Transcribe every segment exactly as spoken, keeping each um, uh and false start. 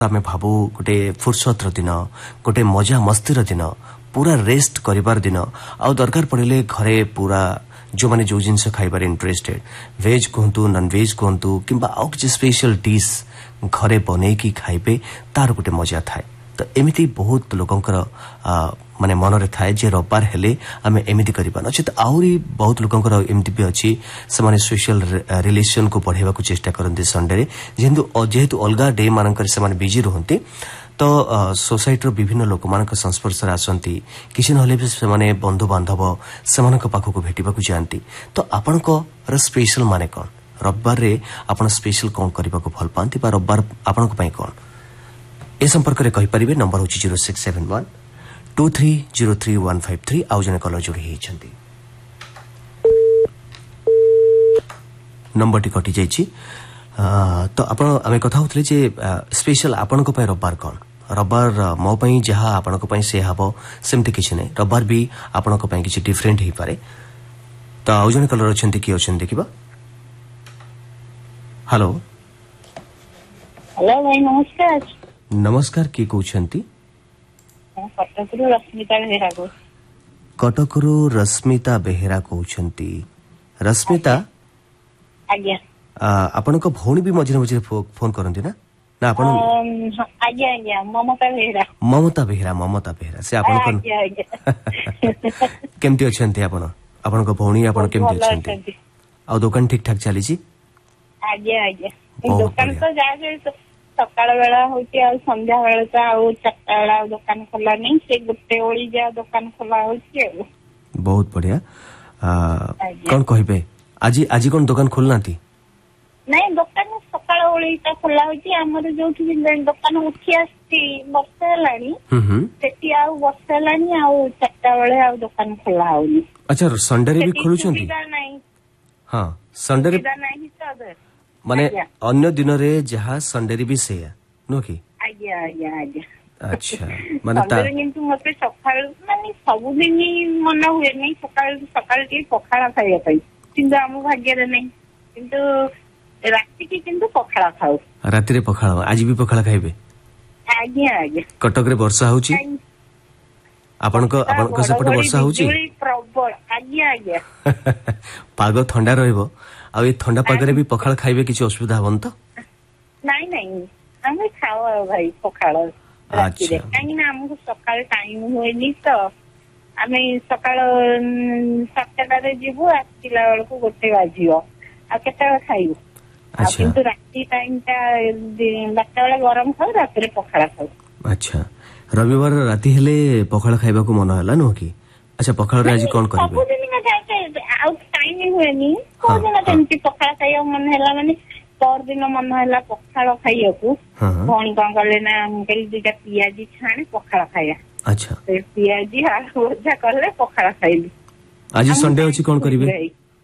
आमे भाबू गोटे फुर्सत दिन गोटे मजा मस्ती दिन पूरा रेस्ट करिबार दिन आ दरकार पड़े घरे पूरा जो माने जो जिनस खाइबार इंटरेस्टेड वेज कहतु नॉन वेज कहतु किंबा आउ कि स्पेशल डिश घरे बनै की खाइबे तार गोटे मजा थाए। तो एमिति बहुत लोकंकर माने मन रे थाए जे रविवार हेले आमे एमिति करिबा नचित आउरी बहुत लोकंकर एमिति भी अछि से माने सोशल रिलेशन को बढ़ेबा को चेष्टा करन्ते संडे रे जेहेतु जेहेतु अलगा डे मानकर से माने बिजी रहन्ते तो सोसाइटी रो विभिन्न लोक मानक संस्पर्श रे आसंती किछि नहले भी से माने बंधु बांधव सेमानक पाखो को भेटिबा को जानती। तो आपनको र स्पेशल माने कोन रविवार रे आपण स्पेशल कोन करिबा को भल पांती बा रविवार आपनको पई कोन ए संपर्क रे कहि परिबे। नंबर होची zero six seven one two three zero three one five three आउ जने कलर जोड़ी हेचंती नंबर टी कटि जाइछि। तो आपण आमे कथा होतले जे स्पेशल आपनको पई रविवार कोन रविवार मो पई जहा आपनको पई से हबो सेमते किछि नै रविवार भी आपनको पई किछि डिफरेंट हे पारे। तो आउ जने कलर अछंती कि अछन देखिबा। हेलो हेलो भाई नमस्कार। नमस्कार की कहउछंती? कटकरू रश्मिता बेहेरा को कटकरू रश्मिता बेहेरा कहउछंती। रश्मिता आज्ञा आपनको भौणी भी मझिरे मझिरे फोन करंती ना ना आपण आज्ञा आज्ञा ममता बेहेरा ममता बेहेरा ममता बेहेरा से आपनको आज्ञा आज्ञा केमती अछंती आपण आपनको भौणी आपण केमती अछंती आ दुकान ठीक ठाक चली छी? आज्ञा आज्ञा दुकान तो जाय सकाळ बेला होती आ संध्या बेला तो आ चारटा बेला दुकान खोला नहीं से गुटे ओळी जा दुकान खोला होती। बहुत बढ़िया। कोन कहिबे आज आज कोन दुकान खोलनाती? नहीं दुकान सकाळ ओळीटा खोला होती हमर जोठी दुकान उठी आस्ती वर्ष हेलानी सेठी आ वर्ष हेलानी आ चारटा बेला आ दुकान खोला होनी। अच्छा संडे रे भी खोलुछंती? नहीं हां संडे रे नहीं सर माने अन्य दिन रे जहा संडे रे भी सेया नो की? आज्ञा आज्ञा आज्ञा। अच्छा माने ता किंतु मते सकाळ माने सब दिन मन हुए नहीं सकाळ सकाळ के पखाळा खाइया पई किंतु हम भाग्य रे नहीं किंतु राति की किंतु पखाळा खाऊ। राति रे पखाळा आज भी पखाळा खाइबे? आज्ञा आज्ञा। कटक रे वर्षा होची? आपनको आपनको सेपटे वर्षा होची? प्रबल आज्ञा आज्ञा। पाग ठंडा रहइबो आ ए ठंडा पाग रे भी पखाळा खाइबे किछ असुविधा हबन तो? नहीं नहीं हम खाओ भाई पखाळा राति रे काई ना हमको सकाळ टाइम होइनी तो आमे सकाळ सातटा रे जीवो आतिला बेल को गोटे बाजियो आ केटा खाइबो। अच्छा किंतु राति टाइम ता बारटा बेला गरम खाऊ राति रे पखाळा खाऊ। अच्छा रविवार राति हेले पखाळा खाइबा को मन हला नो की? अच्छा पखाळ रे आज कोन करबे? सब दिन ना जाते आउ टाइम हुएनी को दिन तेंती पखाळा खाइयो मन हला माने पर दिन मन हला पखाळ खाइयो भौणी कोन करले ना केल दुटा पियाजी छाणे पखाळ खाइया। अच्छा ते पियाजी आलू भजा करले पखाळ खाइली। आज संडे अछि कोन करिवे?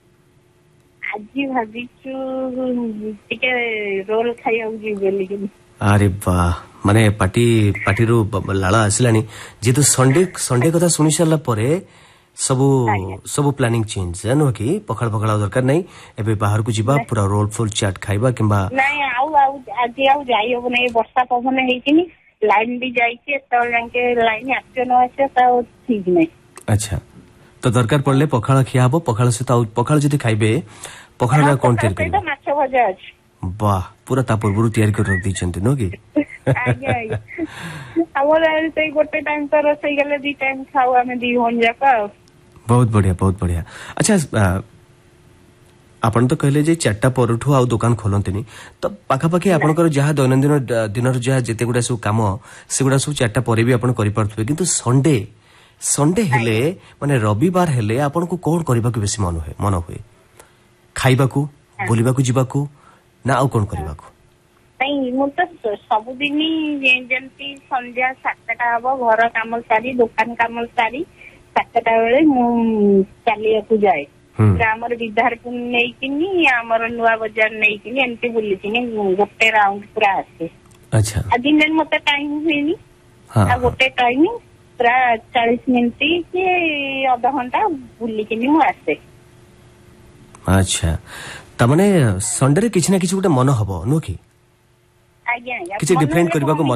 आज भाबिचु टिके रोल खाइयो जी बेली कि। अरे वाह माने पार्टी पार्टी रो लाला आसिलानी जेतु संडे संडे कथा सुनि सरला परे सब सब प्लानिंग चेंज जानो कि पखाळ पखाळ दरकार नहीं एबे बाहर को जीबा पूरा रोल फुल चाट खाइबा किंबा नहीं आउ आउ आज आउ जाई हो नहीं वर्षा पवन हेतिनी लाइन भी जाई के तो जाके लाइन आछे न आछे तो ठीक नहीं। अच्छा तो दरकार पड़ले पखाळ खियाबो पखाळ से तो पखाळ जति खाइबे पखाळ ना कोन तेल करबे? माछ भजा अछि। वाह पूरा तापर बुरु तैयार कर रख दिछंती नो की? आज्ञा आज्ञा हमर से गोटे टाइम तो रसई गेले दी टाइम खाऊ हमें दी होन जाका। बहुत बढ़िया बहुत बढ़िया। अच्छा आपण तो कहले जे चारटा परठू आ दुकान खोलंतनी तो पाखा पाखी आपनकर जहा दैनंदिन दिनर जहा जेते गुडा सब काम से गुडा सब चारटा परे भी आपण करि परथबे किंतु संडे संडे हेले माने रविवार हेले आपण को कोन करबा के बेसी मन होय मन होय खाइबा को बोलिबा को जीबा को ना आ कोन करबा को? नहीं मु तो सब दिन जेंती संध्या सातटा हबो घर काम सारी दुकान काम सारी सातटा बेले मु चलिया को जाए हमर विधार को नहीं किनी हमर नुआ बाजार नहीं किनी एंती बुली किनी गोटे राउंड पूरा आसे। अच्छा आ दिन दिन मते टाइम हुएनी आ गोटे टाइम पूरा चालीस मिनिट के आधा घंटा बुली किनी मु आसे। अच्छा त माने संडे रे किछ ना किछ गोटे मन हबो नो की? ଆଜ୍ଞା ଆଜ୍ଞା କିଛି ମନ different ହେଲେ କରିବାକୁ ଭଉଣୀ